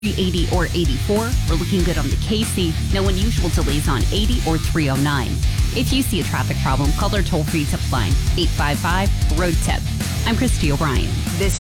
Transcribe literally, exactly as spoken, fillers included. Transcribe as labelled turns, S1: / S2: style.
S1: eighty or eighty-four. We're looking good on the K C. No unusual delays on eighty or three oh nine. If you see a traffic problem, call our toll-free tip line, eight five five, road tip. I'm Christy O'Brien.
S2: This